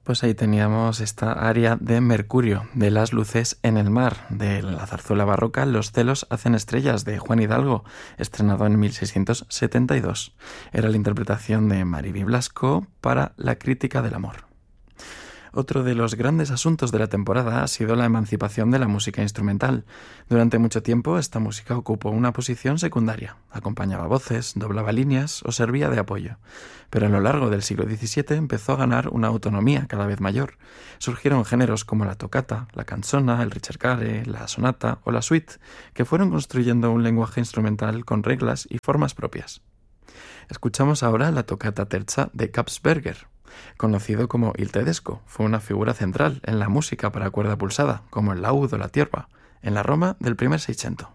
Pues ahí teníamos esta aria de Mercurio, de las luces en el mar, de la zarzuela barroca Los celos hacen estrellas, de Juan Hidalgo, estrenado en 1672. Era la interpretación de Mariby Blasco para La crítica del amor. Otro de los grandes asuntos de la temporada ha sido la emancipación de la música instrumental. Durante mucho tiempo esta música ocupó una posición secundaria, acompañaba voces, doblaba líneas o servía de apoyo. Pero a lo largo del siglo XVII empezó a ganar una autonomía cada vez mayor. Surgieron géneros como la toccata, la canzona, el ricercare, la sonata o la suite, que fueron construyendo un lenguaje instrumental con reglas y formas propias. Escuchamos ahora la toccata terza de Kapsberger. Conocido como Il Tedesco, fue una figura central en la música para cuerda pulsada, como el laúd o la tiorba, en la Roma del primer Seicento.